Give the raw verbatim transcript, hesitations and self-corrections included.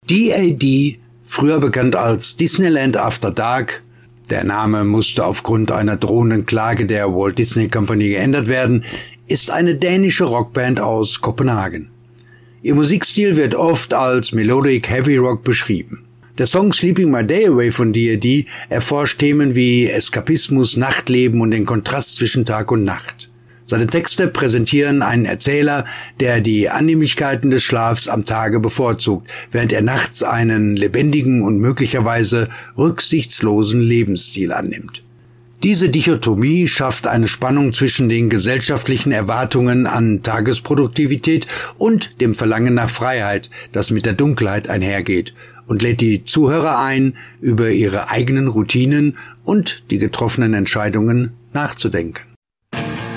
D A D, früher bekannt als Disneyland After Dark, der Name musste aufgrund einer drohenden Klage der Walt Disney Company geändert werden, ist eine dänische Rockband aus Kopenhagen. Ihr Musikstil wird oft als Melodic Heavy Rock beschrieben. Der Song Sleeping My Day Away von D A D erforscht Themen wie Eskapismus, Nachtleben und den Kontrast zwischen Tag und Nacht. Seine Texte präsentieren einen Erzähler, der die Annehmlichkeiten des Schlafs am Tage bevorzugt, während er nachts einen lebendigen und möglicherweise rücksichtslosen Lebensstil annimmt. Diese Dichotomie schafft eine Spannung zwischen den gesellschaftlichen Erwartungen an Tagesproduktivität und dem Verlangen nach Freiheit, das mit der Dunkelheit einhergeht, und lädt die Zuhörer ein, über ihre eigenen Routinen und die getroffenen Entscheidungen nachzudenken.